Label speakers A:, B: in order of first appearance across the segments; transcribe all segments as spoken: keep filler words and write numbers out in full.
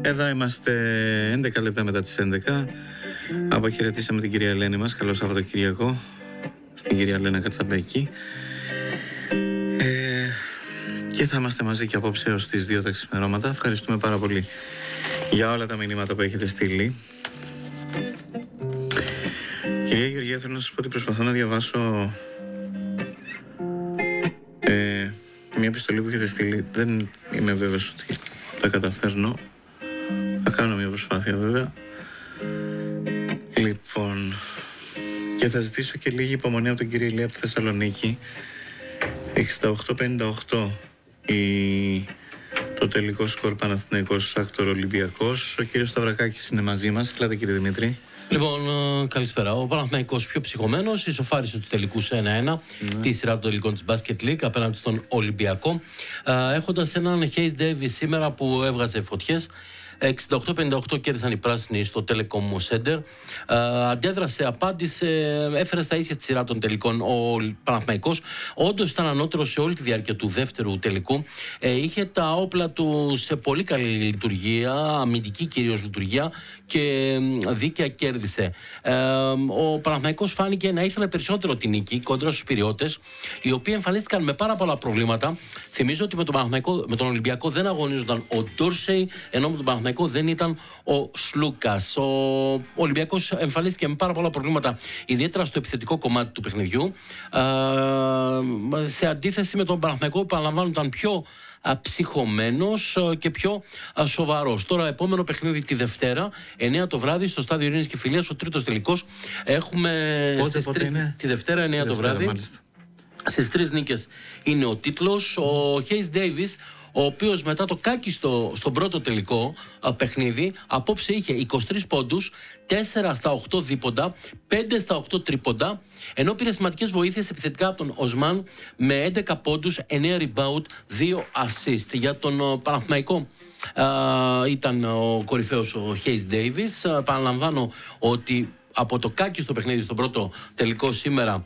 A: Εδώ είμαστε έντεκα λεπτά μετά τις έντεκα. Αποχαιρετήσαμε την κυρία Ελένη μας. Καλό Σαββατοκυριακό στην κυρία Λένα Κατσαμπέκη. Ε, και θα είμαστε μαζί και απόψε έως τις δύο τα ξημερώματα. Ευχαριστούμε πάρα πολύ για όλα τα μηνύματα που έχετε στείλει. Κυρία Γεωργία, θέλω να σας πω ότι προσπαθώ να διαβάσω ε, μια επιστολή που έχετε στείλει. Δεν είμαι βέβαιος ότι τα καταφέρνω. Θα κάνω μια προσπάθεια βέβαια. Λοιπόν, και θα ζητήσω και λίγη υπομονή από τον κύριο Ηλία από τη Θεσσαλονίκη. εξήντα οκτώ πενήντα οκτώ η... το τελικό σκορ Παναθηναϊκός Άκτορ Ολυμπιακός. Ο κύριος Σταυρακάκης είναι μαζί μας. Κλάτε κύριε Δημήτρη.
B: Λοιπόν, καλησπέρα. Ο Παναθηναϊκός πιο ψυχωμένος ισοφάρισε τους τελικούς ένα ένα ναι. τη σειρά των τελικών της Basket League απέναντι στον Ολυμπιακό, έχοντας έναν Hayes Davis σήμερα που έβγαζε φωτιές. εξήντα οκτώ πενήντα οκτώ κέρδισαν οι πράσινοι στο Telecom Center. Αντέδρασε, απάντησε, έφερε στα ίσια τη σειρά των τελικών ο Παναθηναϊκός. Όντως ήταν ανώτερος σε όλη τη διάρκεια του δεύτερου τελικού. Ε, είχε τα όπλα του σε πολύ καλή λειτουργία, αμυντική κυρίως λειτουργία, και δίκαια κέρδισε. Ε, ο Παναθηναϊκός φάνηκε να ήθελε περισσότερο την νίκη κόντρα στους Πειριώτες, οι οποίοι εμφανίστηκαν με πάρα πολλά προβλήματα. Θυμίζω ότι με τον, με τον Ολυμπιακό δεν αγωνίζονταν ο Ντόρσεϊ, ενώ με τον Παναθηναϊκό δεν ήταν ο Σλούκας. Ο Ολυμπιακός εμφανίστηκε με πάρα πολλά προβλήματα, ιδιαίτερα στο επιθετικό κομμάτι του παιχνιδιού. Ε, σε αντίθεση με τον Παναθηναϊκό, που παραλαμβάνω ήταν πιο ψυχωμένος και πιο σοβαρός. Τώρα, επόμενο παιχνίδι τη Δευτέρα, εννιά το βράδυ, στο Στάδιο Ειρήνης και Φιλίας, ο τρίτος τελικός. Έχουμε
A: πότε, πότε τρεις... είναι?
B: Τη Δευτέρα, εννιά το βράδυ. Μάλιστα. Στις τρεις νίκες είναι ο τίτλος. Ο Hayes Davis, ο οποίος μετά το κάκιστο στον πρώτο τελικό α, παιχνίδι, απόψε είχε είκοσι τρεις πόντους, τέσσερα στα οκτώ δίποντα, πέντε στα οκτώ τρίποντα, ενώ πήρε σημαντικές βοήθειες επιθετικά από τον Οσμάν με έντεκα πόντους, εννέα rebound, δύο assist. Για τον uh, Παναθηναϊκό uh, ήταν ο κορυφαίος ο Hayes Davis. Uh, παραλαμβάνω ότι από το κάκιστο παιχνίδι στον πρώτο τελικό σήμερα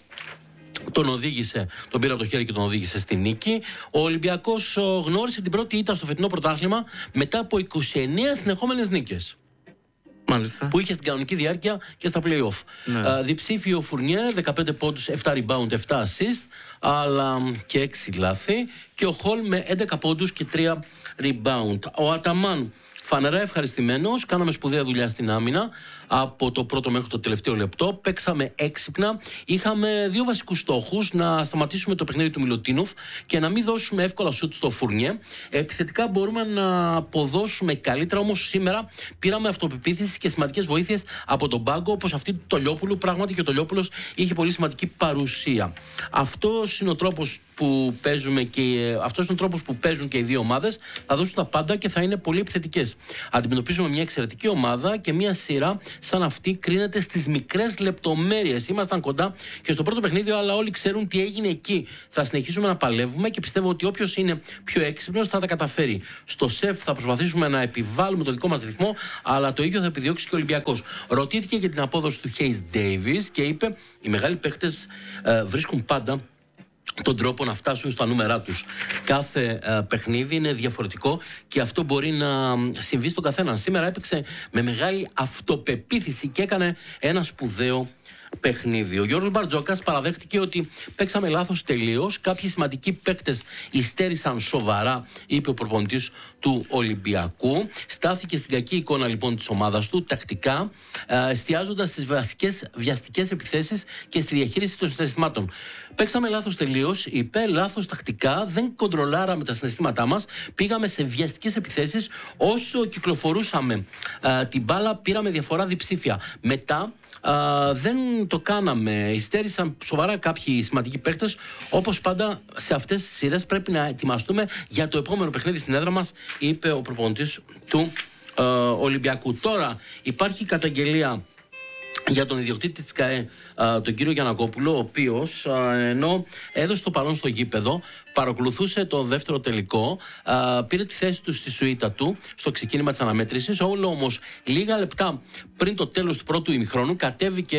B: τον οδήγησε, τον πήρε από το χέρι και τον οδήγησε στη νίκη. Ο Ολυμπιακός γνώρισε την πρώτη ήττα στο φετινό πρωτάθλημα μετά από είκοσι εννέα συνεχόμενες νίκες.
A: Μάλιστα.
B: Που είχε στην κανονική διάρκεια και στα play-off. Ναι. Uh, διψήφιο Φουρνιέ, δεκαπέντε πόντους, επτά rebound, επτά assist, αλλά και έξι λάθη. Και ο Χολ με έντεκα πόντους και τρία rebound. Ο Αταμάν φανερά ευχαριστημένος, κάναμε σπουδαία δουλειά στην άμυνα από το πρώτο μέχρι το τελευταίο λεπτό. Παίξαμε έξυπνα. Είχαμε δύο βασικούς στόχους: να σταματήσουμε το παιχνίδι του Μιλωτίνοφ και να μην δώσουμε εύκολα σουτ στο Φουρνιέ. Επιθετικά μπορούμε να αποδώσουμε καλύτερα, όμως σήμερα πήραμε αυτοπεποίθηση και σημαντικές βοήθειες από τον πάγκο, όπως αυτή του Τολιόπουλου. Πράγματι και ο Τολιόπουλος είχε πολύ σημαντική παρουσία. Αυτός είναι ο τρόπος που παίζουμε και αυτός είναι ο τρόπος που παίζουν και οι δύο ομάδες. Θα δώσουν τα πάντα και θα είναι πολύ επιθετικές. Αντιμετωπίζουμε μια εξαιρετική ομάδα και μια σειρά σαν αυτή κρίνεται στις μικρές λεπτομέρειες. Ήμασταν κοντά και στο πρώτο παιχνίδι, αλλά όλοι ξέρουν τι έγινε εκεί. Θα συνεχίσουμε να παλεύουμε και πιστεύω ότι όποιος είναι πιο έξυπνος θα τα καταφέρει. Στο σεφ θα προσπαθήσουμε να επιβάλλουμε το δικό μας ρυθμό, αλλά το ίδιο θα επιδιώξει και ο Ολυμπιακός. Ρωτήθηκε για την απόδοση του Hayes Davis και είπε: οι μεγάλοι παίχτες ε, βρίσκουν πάντα τον τρόπο να φτάσουν στα νούμερά τους. Κάθε uh, παιχνίδι είναι διαφορετικό και αυτό μπορεί να συμβεί στον καθένα. Σήμερα έπαιξε με μεγάλη αυτοπεποίθηση και έκανε ένα σπουδαίο παιχνίδι. Ο Γιώργος Μπαρτζόκας παραδέχτηκε ότι παίξαμε λάθος τελείως. Κάποιοι σημαντικοί παίκτες υστέρησαν σοβαρά, είπε ο προπονητής του Ολυμπιακού. Στάθηκε στην κακή εικόνα λοιπόν της ομάδας του τακτικά, εστιάζοντας στις βασικές βιαστικές επιθέσεις και στη διαχείριση των συναισθημάτων. Παίξαμε λάθος τελείως, είπε, λάθος τακτικά, δεν κοντρολάραμε τα συναισθήματά μας, πήγαμε σε βιαστικές επιθέσεις. Όσο κυκλοφορούσαμε α, την μπάλα, πήραμε διαφορά διψήφια. Μετά α, δεν το κάναμε. Υστέρησαν σοβαρά κάποιοι σημαντικοί παίκτες. Όπως πάντα σε αυτές τις σειρές πρέπει να ετοιμαστούμε για το επόμενο παιχνίδι στην έδρα μας, είπε ο προπονητής του α, Ολυμπιακού. Τώρα υπάρχει καταγγελία για τον ιδιοκτήτη της ΚΑΕ, τον κύριο Γιαννακόπουλο, ο οποίος ενώ έδωσε το παρόν στο γήπεδο, παρακολουθούσε το δεύτερο τελικό, πήρε τη θέση του στη σουίτα του στο ξεκίνημα της αναμέτρησης. Όλο όμως λίγα λεπτά πριν το τέλος του πρώτου ημιχρόνου κατέβηκε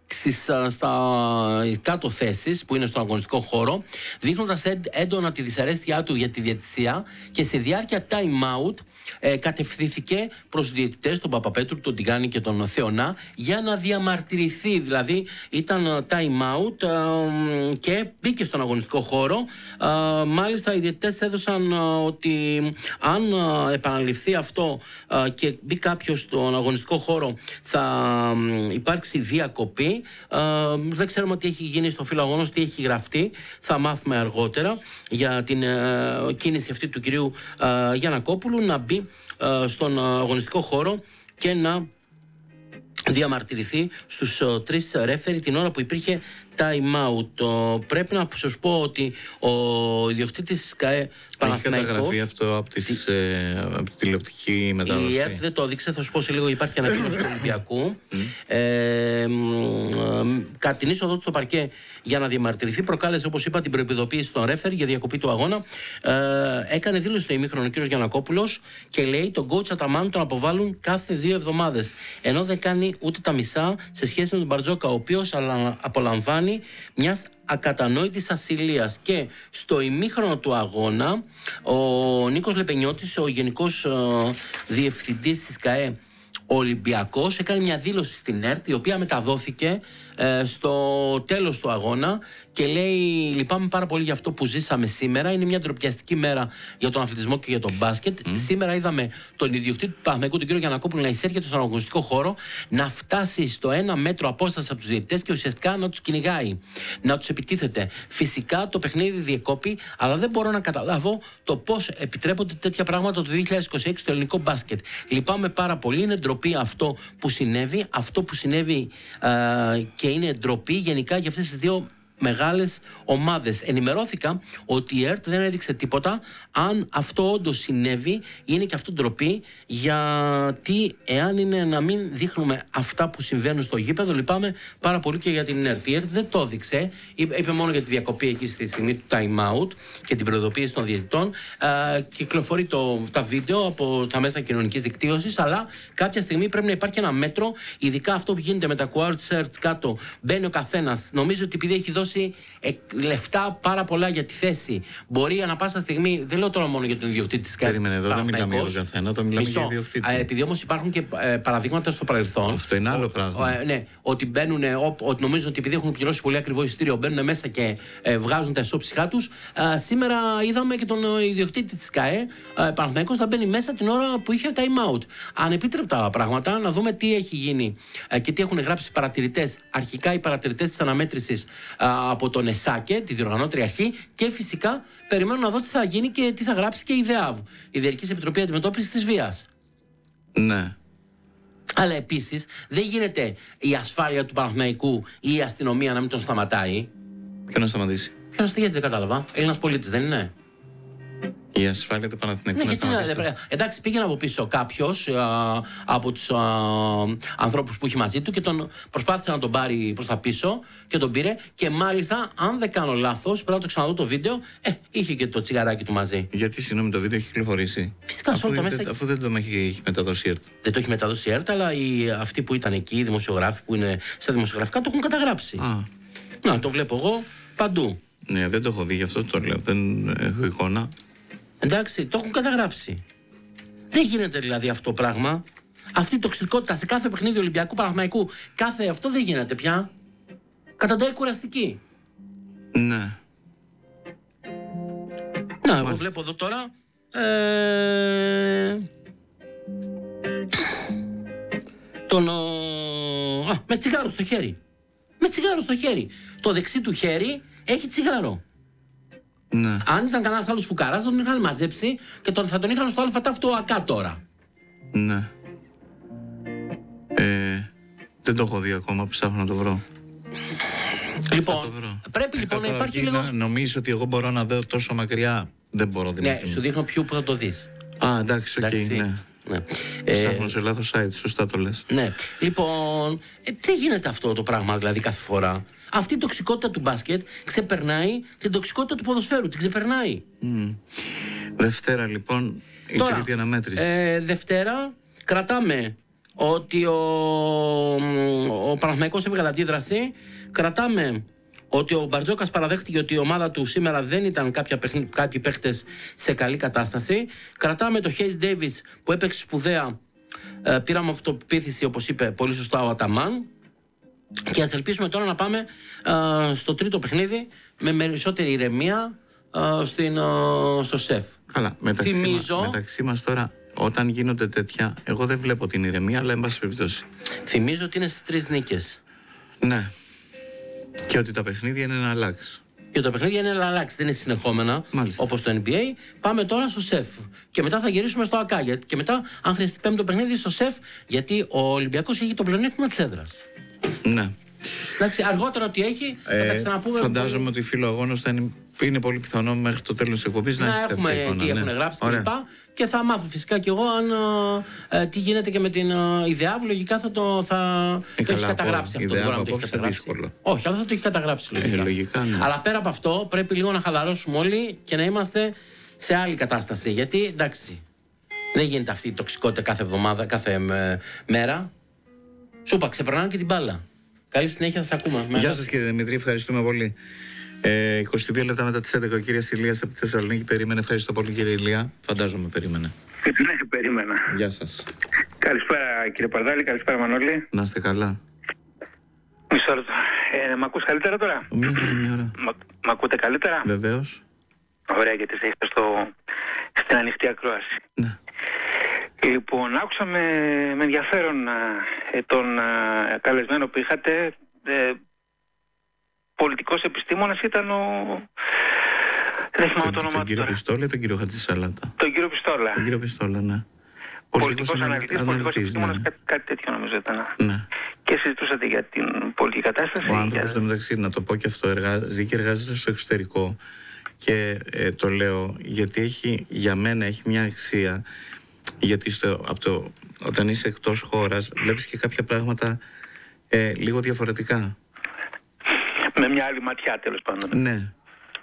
B: στις, στα κάτω θέσεις που είναι στον αγωνιστικό χώρο, δείχνοντας έντονα τη δυσαρέστειά του για τη διαιτησία, και στη διάρκεια time out ε, κατευθύνθηκε προς διαιτητές, τον Παπαπέτρου, τον Τιγάνη και τον Θεωνά, για να διαμαρτυρηθεί. Δηλαδή ήταν time out ε, και μπήκε στον αγωνιστικό χώρο. Ε, μάλιστα οι διαιτητές έδωσαν ε, ότι αν ε, επαναληφθεί αυτό ε, και μπει κάποιος στον αγωνιστικό χώρο, θα ε, υπάρξει διακοπή. Ε, δεν ξέρουμε τι έχει γίνει στο φιλοαγώνος, τι έχει γραφτεί. Θα μάθουμε αργότερα για την ε, κίνηση αυτή του κυρίου ε, Γιαννακόπουλου να μπει ε, στον αγωνιστικό χώρο και να διαμαρτυρηθεί στους uh, τρεις ρέφερι την ώρα που υπήρχε time out. Uh, πρέπει να σας πω ότι ο ιδιοκτήτης της ΚΑΕ Παναθηναϊκός...
A: Έχει καταγραφεί αυτό από, τις, ε, από τη τηλεοπτική μετάδοση.
B: Η ΕΡΤ δεν το έδειξε, θα σου πω σε λίγο. Υπάρχει ανακοίνωση του Ολυμπιακού. Mm. Ε, ε, κατά την είσοδο του στο παρκέ για να διαμαρτυρηθεί, προκάλεσε, όπως είπα, την προειδοποίηση των ρέφερ για διακοπή του αγώνα. Ε, έκανε δήλωση στο ημίχρονο ο κ. Γιαννακόπουλος και λέει τον coach Αταμάνου τον αποβάλλουν κάθε δύο εβδομάδες. Ενώ δεν κάνει ούτε τα μισά σε σχέση με τον Μπαρτζόκα, ο οποίος απολαμβάνει μιας ακατανόητης ασυλίας. Και στο ημίχρονο του αγώνα ο Νίκος Λεπενιώτης, ο γενικός ε, διευθυντής της ΚΑΕ Ολυμπιακός, έκανε μια δήλωση στην ΕΡΤ, η οποία μεταδόθηκε ε, στο τέλος του αγώνα, και λέει: λυπάμαι πάρα πολύ για αυτό που ζήσαμε σήμερα. Είναι μια ντροπιαστική μέρα για τον αθλητισμό και για τον μπάσκετ. Mm. Σήμερα είδαμε τον ιδιοκτήτη του Παναθηναϊκού, τον κύριο Γιαννακόπουλο, να εισέρχεται στον αγωνιστικό χώρο, να φτάσει στο ένα μέτρο απόσταση από τους διαιτητές και ουσιαστικά να τους κυνηγάει, να τους επιτίθεται. Φυσικά το παιχνίδι διεκόπη, αλλά δεν μπορώ να καταλάβω το πώς επιτρέπονται τέτοια πράγματα το δύο χιλιάδες είκοσι έξι στο ελληνικό μπάσκετ. Λυπάμαι πάρα πολύ. Είναι ντροπή αυτό που συνέβη, αυτό που συνέβη ε, και είναι ντροπή γενικά για αυτές τις δύο μεγάλες ομάδες. Ενημερώθηκα ότι η ΕΡΤ δεν έδειξε τίποτα. Αν αυτό όντως συνέβη, είναι και αυτό ντροπή, γιατί εάν είναι να μην δείχνουμε αυτά που συμβαίνουν στο γήπεδο, λυπάμαι πάρα πολύ και για την ΕΡΤ. Η ΕΡΤ δεν το έδειξε, είπε μόνο για τη διακοπή εκεί στη στιγμή του time out και την προειδοποίηση των διαιτητών. Ε, κυκλοφορεί το, τα βίντεο από τα μέσα κοινωνικής δικτύωσης, αλλά κάποια στιγμή πρέπει να υπάρχει ένα μέτρο, ειδικά αυτό που γίνεται με τα quad search κάτω. Μπαίνει ο καθένας. Νομίζω ότι επειδή έχει δώσει λεφτά πάρα πολλά για τη θέση, μπορεί ανά πάσα στιγμή, δεν λέω τώρα μόνο για τον ιδιοκτήτη της ΚΑΕ.
A: Περίμενε, εδώ δεν μιλάμε για τον καθένα, το μιλάμε για ιδιοκτήτη.
B: Επειδή όμως υπάρχουν και ε, παραδείγματα στο παρελθόν.
A: Αυτό είναι άλλο πράγμα.
B: Ε, ναι, ότι μπαίνουν, ότι νομίζουν ότι επειδή έχουν πληρώσει πολύ ακριβό εισιτήριο, μπαίνουν μέσα και ε, βγάζουν τα ισόψυχά τους. Ε, σήμερα είδαμε και τον ιδιοκτήτη της ΚΑΕ, ε, Παναθηναϊκός, να μπαίνει μέσα την ώρα που είχε time out. Ανεπίτρεπτα πράγματα, να δούμε τι έχει γίνει ε, και τι έχουν γράψει οι παρατηρητές. Αρχικά οι παρατηρητές της αναμέτρησης ε, από τον ΕΣΑΚΕ, τη διοργανώτρια αρχή, και φυσικά περιμένω να δω τι θα γίνει και τι θα γράψει και η ΔΕΑΒ, η Διαρκής Επιτροπή Αντιμετώπισης της Βίας.
A: Ναι.
B: Αλλά επίσης δεν γίνεται η ασφάλεια του Παναθηναϊκού ή η αστυνομία να μην τον σταματάει.
A: Ποιο να σταματήσει?
B: Ποιο να σταματήσει, γιατί δεν κατάλαβα. Έλληνας πολίτης δεν είναι?
A: Η ασφάλεια του Παναθηναϊκού.
B: Ναι, να εντάξει, πήγαινε από πίσω κάποιος από τους ανθρώπους που είχε μαζί του και τον προσπάθησε να τον πάρει προς τα πίσω και τον πήρε. Και μάλιστα, αν δεν κάνω λάθος, πρέπει να το ξαναδώ το βίντεο, ε, είχε και το τσιγαράκι του μαζί.
A: Γιατί, συγγνώμη, το βίντεο έχει κυκλοφορήσει?
B: Φυσικά, σε όλα τα μέσα.
A: Αφού δεν το έχει, έχει μεταδώσει η ΕΡΤ.
B: Δεν το έχει μεταδώσει η ΕΡΤ, αλλά οι, αυτοί που ήταν εκεί, οι δημοσιογράφοι που είναι στα δημοσιογραφικά, το έχουν καταγράψει. Α. Να, το βλέπω εγώ παντού.
A: Ναι, δεν το έχω δει, γι' αυτό το λέω. Δεν έχω εικόνα.
B: Εντάξει, το έχουν καταγράψει. Δεν γίνεται δηλαδή αυτό το πράγμα. Αυτή η τοξικότητα σε κάθε παιχνίδι Ολυμπιακού, Παναθηναϊκού, κάθε αυτό δεν γίνεται πια. Καταντάει κουραστική.
A: Ναι.
B: Να, εγώ βλέπω εδώ τώρα. Ε... Τον. Α, με τσιγάρο στο χέρι. Με τσιγάρο στο χέρι. Το δεξί του χέρι έχει τσιγάρο.
A: Ναι.
B: Αν ήταν κανένας άλλος φουκαράς, τον είχαν μαζέψει και τον, θα τον είχαν στο αλφατάφτο ΑΚΑ τώρα.
A: Ναι. Ε, δεν το έχω δει ακόμα, ψάχνω να το βρω.
B: Λοιπόν,
A: το βρω.
B: πρέπει ε, λοιπόν να υπάρχει λίγο...
A: Να, νομίζω ότι εγώ μπορώ να δω τόσο μακριά. Δεν μπορώ δηλαδή.
B: Ναι, σου δείχνω ποιο που θα το δεις.
A: Α, εντάξει, οκ, okay, ναι.
B: Ναι.
A: Ψάχνω ε, σε λάθος site, σωστά το λες.
B: Ναι, λοιπόν, ε, τι γίνεται αυτό το πράγμα δηλαδή κάθε φορά? Αυτή η τοξικότητα του μπάσκετ ξεπερνάει την τοξικότητα του ποδοσφαίρου, την ξεπερνάει.
A: Mm. Δευτέρα λοιπόν, η
B: Τώρα,
A: τρίτη αναμέτρηση.
B: Ε, Δευτέρα κρατάμε ότι ο, ο Παναθηναϊκός έβγαλε αντίδραση. Κρατάμε ότι ο Μπαρτζόκας παραδέχτηκε ότι η ομάδα του σήμερα δεν ήταν κάποια παιχνι... κάποιοι παίχτες σε καλή κατάσταση. Κρατάμε το Hayes Davis που έπαιξε σπουδαία. Ε, πήραμε αυτοπεποίθηση, όπως είπε πολύ σωστά ο Αταμάν. Και ας ελπίσουμε τώρα να πάμε ε, στο τρίτο παιχνίδι με περισσότερη ηρεμία ε, στην, ε, στο ΣΕΦ.
A: Καλά, μεταξύ,
B: Θυμίζω...
A: μα, μεταξύ μας τώρα, όταν γίνονται τέτοια, εγώ δεν βλέπω την ηρεμία, αλλά εν πάση περιπτώσει.
B: Θυμίζω ότι είναι στις τρεις νίκες.
A: Ναι. Και ότι τα παιχνίδια είναι να αλλάξει.
B: Και τα παιχνίδια είναι να αλλάξει, δεν είναι συνεχόμενα.
A: Μάλιστα.
B: Όπως το N B A. Πάμε τώρα στο ΣΕΦ. Και μετά θα γυρίσουμε στο ΑΚΑ. Και μετά, αν χρειαστεί πέμπτο παιχνίδι στο ΣΕΦ, γιατί ο Ολυμπιακός έχει το πλεονέκτημα της έδρας.
A: Ναι.
B: Εντάξει, αργότερα ότι έχει, θα
A: ε,
B: τα ξαναπούμε.
A: Φαντάζομαι
B: πολύ...
A: ότι φίλο αγώνος θα είναι, είναι πολύ πιθανό μέχρι το τέλος της εκπομπής να,
B: να
A: έχει
B: έχουμε
A: εικόνα,
B: τι
A: ναι.
B: έχουν γράψει
A: Ωραία.
B: κλπ. Και θα μάθω φυσικά κι εγώ αν ε, τι γίνεται και με την ε, ιδεάβ. Λογικά θα το, θα,
A: ε,
B: το έχει καταγράψει αυτό. Δεν μπορεί να το έχει καταγράψει.
A: Δύσκολο.
B: Όχι, αλλά θα το έχει καταγράψει λογικά.
A: Ε, λογικά ναι.
B: Αλλά πέρα από αυτό, πρέπει λίγο να χαλαρώσουμε όλοι και να είμαστε σε άλλη κατάσταση. Γιατί εντάξει, δεν γίνεται αυτή η τοξικότητα κάθε εβδομάδα, κάθε με, μέρα. Σου είπα, ξεπερνάνε και την μπάλα. Καλή συνέχεια, σας ακούμε.
A: Γεια σας κύριε Δημητρή, ευχαριστούμε πολύ. Ε, είκοσι δύο λεπτά μετά τις έντεκα ο κύριος Ηλίας από τη Θεσσαλονίκη περίμενε. Ευχαριστώ πολύ κύριε Ηλία. Φαντάζομαι περίμενε.
C: Ναι, περίμενα.
A: Γεια σας.
C: Καλησπέρα κύριε Παρδάλη, καλησπέρα Μανώλη.
A: Να είστε καλά.
C: Μισό λεπτό. Ε, μ' ακούς καλύτερα τώρα?
A: Μια ώρα, μια ώρα.
C: Μ' μ' ακούτε καλύτερα?
A: Βεβαίως.
C: Ωραία, γιατί είστε στο, στην ανοιχτή ακρόαση.
A: Ναι.
C: Λοιπόν, άκουσα με, με ενδιαφέρον ε, τον ε, καλεσμένο που είχατε. Ε, πολιτικός επιστήμονας ήταν ο... Δεν θυμάμαι το όνομα του.
A: Τον κύριο Πιστόλα ή τον κύριο Χατζησαλάτα?
C: Τον κύριο Πιστόλα.
A: Τον κύριο Πιστόλα, ναι.
C: Πολιτικός αναλυτής, πολιτικός επιστήμονας,
A: ναι.
C: κάτι, κάτι τέτοιο νομίζω ήταν.
A: Ναι.
C: Και συζητούσατε για την πολιτική κατάσταση.
A: Ο άνθρωπος,
C: για...
A: στο μεταξύ, να το πω και αυτό, εργα... ζει και εργάζεται στο εξωτερικό. Και ε, το λέω γιατί έχει, για μένα έχει μια αξία. Γιατί στο, από το, όταν είσαι εκτός χώρας βλέπεις και κάποια πράγματα ε, λίγο διαφορετικά.
C: Με μια άλλη ματιά τέλος πάντων.
A: Ναι.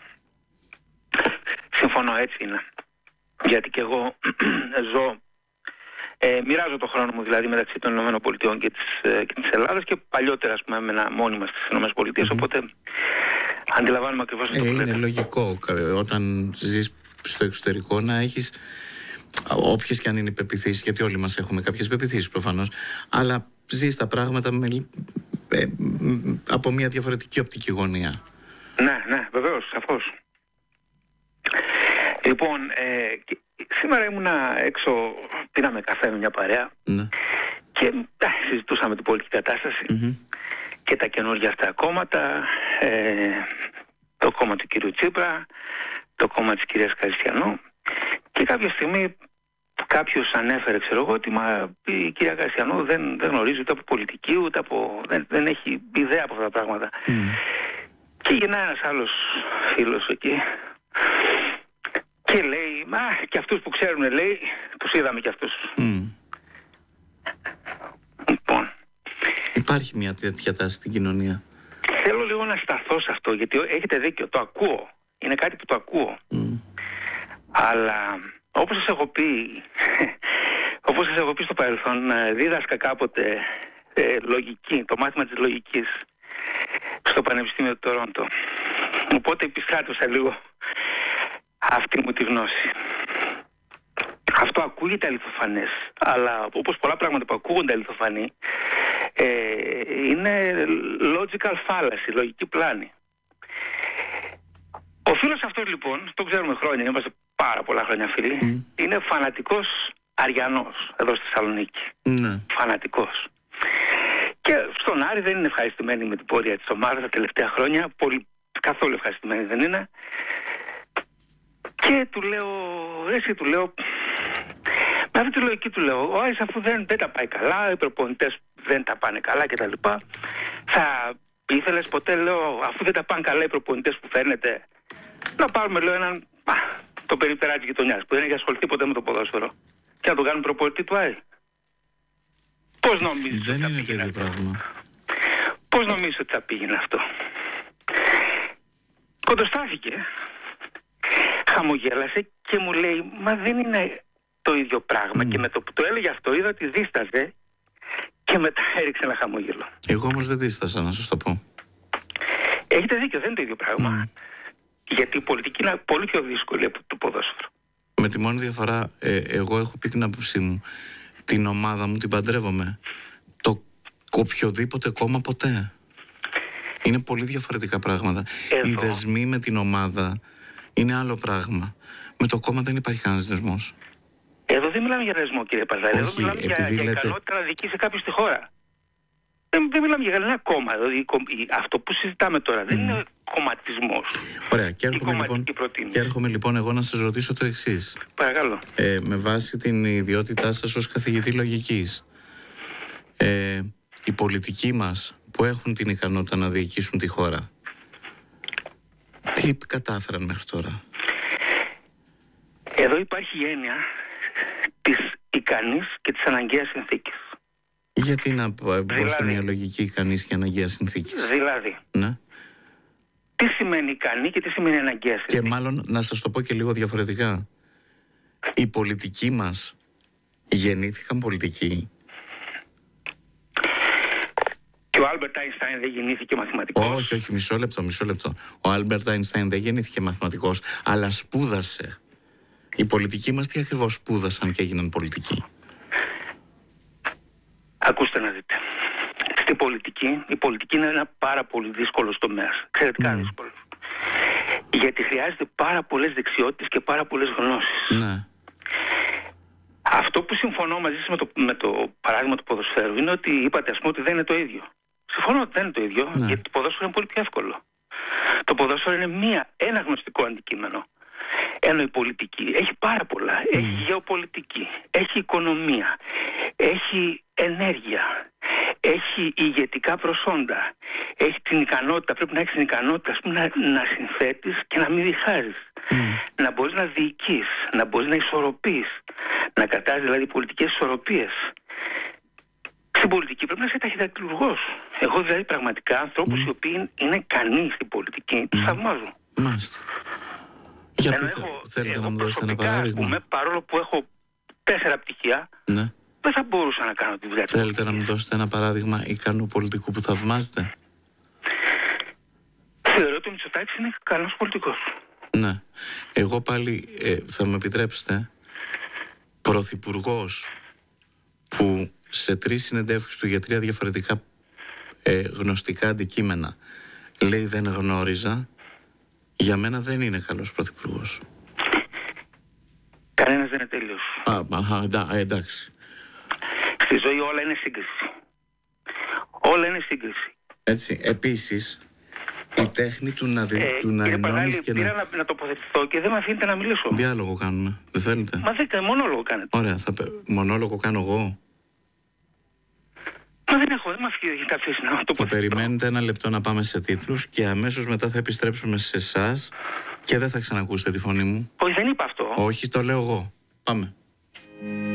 C: Συμφωνώ, έτσι είναι. Γιατί και εγώ ζω, ε, μοιράζω το χρόνο μου δηλαδή μεταξύ των ΗΠΑ και της, ε, και της Ελλάδας και παλιότερα ας πούμε έμενα μόνιμα στις ΗΠΑ, mm-hmm. οπότε αντιλαμβάνομαι ακριβώς αυτό
A: ε,
C: που λέτε.
A: Είναι λογικό όταν ζεις στο εξωτερικό να έχεις όποιες και αν είναι οι πεποιθήσεις, γιατί όλοι μας έχουμε κάποιες πεποιθήσεις προφανώς, αλλά ζεις τα πράγματα με, ε, από μια διαφορετική οπτική γωνία.
C: Ναι, ναι, βεβαίως, σαφώς. Λοιπόν, ε, σήμερα ήμουνα έξω, πήραμε καφέ με μια παρέα, ναι. Και ε, συζητούσαμε την πολιτική κατάσταση, mm-hmm. και τα καινούργια αυτά κόμματα, ε, το κόμμα του κυρίου Τσίπρα, το κόμμα της κυρίας Καριστιανού, και κάποια στιγμή κάποιος ανέφερε, ξέρω εγώ, ότι μα, η κυρία Καριστιανού δεν, δεν γνωρίζει ούτε από πολιτική, ούτε από, δεν, δεν έχει ιδέα από αυτά τα πράγματα. Mm. Και γεννά ένας άλλος φίλος εκεί και λέει, μα και αυτούς που ξέρουν, λέει, τους είδαμε και αυτούς. Mm. Λοιπόν,
A: υπάρχει μια τέτοια τάση στην κοινωνία.
C: Θέλω λίγο να σταθώ σε αυτό, γιατί έχετε δίκιο, το ακούω. Είναι κάτι που το ακούω. Mm. Αλλά όπως σας έχω πει, όπως σας έχω πει στο παρελθόν, δίδασκα κάποτε ε, λογική, το μάθημα της λογικής στο Πανεπιστήμιο του Τορόντο. Οπότε επιστράτωσα λίγο αυτή μου τη γνώση. Αυτό ακούγεται αληθοφανές, αλλά όπως πολλά πράγματα που ακούγονται αληθοφανή, ε, είναι logical fallacy, λογική πλάνη. Ο φίλος αυτός λοιπόν, το ξέρουμε χρόνια, είμαστε πάρα πολλά χρόνια φίλοι, mm. είναι φανατικός Αριανός εδώ στη Θεσσαλονίκη. Mm. Φανατικός. Και στον Άρη δεν είναι ευχαριστημένοι με την πορεία της ομάδας τα τελευταία χρόνια, πολύ, καθόλου ευχαριστημένοι δεν είναι. Και του λέω, εσύ του λέω, με αυτή τη λογική του λέω, ο Άρης αφού δεν, δεν τα πάει καλά, οι προπονητές δεν τα πάνε καλά κτλ. Θα ήθελες ποτέ, λέω, αφού δεν τα πάνε καλά οι προπονητές που φέρνετε, να πάρουμε, λέω, έναν, α, το περιπτεράκι της γειτονιάς που δεν έχει ασχοληθεί ποτέ με το ποδόσφαιρο και να τον κάνουμε προπονητή του Άρη. Πώς νομίζεις
A: δεν
C: ότι θα
A: είναι
C: πήγαινε αυτό?
A: Πράγμα.
C: Πώς νομίζεις ότι θα πήγαινε αυτό? Κοντοστάθηκε, χαμογέλασε και μου λέει, μα δεν είναι το ίδιο πράγμα. Mm. Και με το που το έλεγε αυτό είδα ότι δίσταζε και μετά έριξε ένα χαμόγελο.
A: Εγώ όμως δεν δίστασα να σας το πω.
C: Έχετε δίκιο, δεν είναι το ίδιο πράγμα. Mm. Γιατί η πολιτική είναι πολύ πιο δύσκολη από το ποδόσφαιρο.
A: Με τη μόνη διαφορά, ε, εγώ έχω πει την άποψή μου. Την ομάδα μου την παντρεύομαι. Το οποιοδήποτε κόμμα ποτέ. Είναι πολύ διαφορετικά πράγματα. Εδώ. Οι δεσμοί με την ομάδα είναι άλλο πράγμα. Με το κόμμα δεν υπάρχει κανένας δεσμός.
C: Εδώ δεν μιλάμε για δεσμό, κύριε Παζάρη. Εδώ μιλάμε για, για λέτε... ικανότητα να διοικήσει κάποιος τη χώρα. Δεν, δεν μιλάμε για κανένα κόμμα. Δηλαδή, αυτό που συζητάμε τώρα mm. δεν είναι κομματισμός.
A: Ωραία. Και έρχομαι, λοιπόν, και έρχομαι λοιπόν εγώ να σας ρωτήσω το εξής.
C: Παρακαλώ.
A: Ε, με βάση την ιδιότητά σας ως καθηγητή λογικής, ε, οι πολιτικοί μας που έχουν την ικανότητα να διοικήσουν τη χώρα, τι κατάφεραν μέχρι τώρα?
C: Εδώ υπάρχει η έννοια της ικανής και της αναγκαίας συνθήκης.
A: Γιατί να πω δηλαδή, σε μια λογική ικανής και αναγκαίας συνθήκης?
C: Δηλαδή,
A: ναι.
C: τι σημαίνει ικανή και τι σημαίνει αναγκαία συνθήκη?
A: Και μάλλον να σας το πω και λίγο διαφορετικά. Οι πολιτικοί μας γεννήθηκαν πολιτικοί.
C: Και ο Άλμπερτ Άινστάιν δεν γεννήθηκε μαθηματικός?
A: Όχι, όχι, μισό λεπτό, μισό λεπτό. Ο Άλμπερτ Άινστάιν δεν γεννήθηκε μαθηματικός, αλλά σπούδασε. Οι πολιτικοί μας τι ακριβώς σπούδασαν και έγιναν πολιτικοί?
C: Ακούστε να δείτε. Στην πολιτική, η πολιτική είναι ένα πάρα πολύ δύσκολο τομέα. Εξαιρετικά mm. δύσκολο. Γιατί χρειάζεται πάρα πολλές δεξιότητες και πάρα πολλές γνώσεις.
A: Ναι.
C: Αυτό που συμφωνώ μαζί σας με το, με το παράδειγμα του ποδοσφαίρου είναι ότι είπατε, ας πούμε, ότι δεν είναι το ίδιο. Συμφωνώ ότι δεν είναι το ίδιο, ναι. γιατί το ποδόσφαιρο είναι πολύ πιο εύκολο. Το ποδόσφαιρο είναι μία, ένα γνωστικό αντικείμενο. Ενώ η πολιτική έχει πάρα πολλά. Mm. Έχει γεωπολιτική, έχει οικονομία, έχει ενέργεια, έχει ηγετικά προσόντα, έχει την ικανότητα, πρέπει να έχεις την ικανότητα ας πούμε, να, να συνθέτεις και να μην διχάζεις. Mm. Να μπορείς να διοικείς, να μπορείς να ισορροπείς, να κρατάς δηλαδή πολιτικές ισορροπίες. Στην πολιτική πρέπει να είσαι ταχυδακτηλουργός. Εγώ δηλαδή πραγματικά ανθρώπους mm. οι οποίοι είναι ικανοί στην πολιτική, mm. τους θαυμάζω.
A: Μάλιστα. Για πείτε, έχω, θέλετε να μου δώσετε ένα παράδειγμα?
C: Πούμε, παρόλο που έχω τέσσερα πτυχία,
A: ναι.
C: δεν θα μπορούσα να κάνω τη δουλειά.
A: Θέλετε να μου δώσετε ένα παράδειγμα ικανού πολιτικού που θαυμάζετε?
C: Θεωρώ ότι ο Μητσοτάκης είναι ικανός πολιτικός.
A: Ναι. Εγώ πάλι ε, θα μου επιτρέψετε, πρωθυπουργός που σε τρεις συνεντεύξεις του για τρία διαφορετικά ε, γνωστικά αντικείμενα λέει δεν γνώριζα, για μένα δεν είναι καλός πρωθυπουργός.
C: Κανένας δεν είναι τέλειος.
A: Α, α, εντά, εντάξει.
C: Στη ζωή όλα είναι σύγκριση. Όλα είναι σύγκριση.
A: Έτσι, επίσης, η τέχνη του να, δι...
C: ε,
A: του να ενώνεις και
C: πήρα
A: να...
C: να... να τοποθετηθώ και δεν με αφήνετε να μιλήσω.
A: Διάλογο κάνουμε, δεν θέλετε?
C: Μα δεν κάνετε, μονόλογο κάνετε.
A: Ωραία, θα... μονόλογο κάνω εγώ.
C: Μα δεν έχω, δεν με αφήσει να τοποθετηθώ.
A: Θα περιμένετε ένα λεπτό να πάμε σε τίτλους και αμέσως μετά θα επιστρέψουμε σε εσάς και δεν θα ξανακούσετε τη φωνή μου.
C: Όχι, δεν είπα αυτό.
A: Όχι, το λέω εγώ. Πάμε.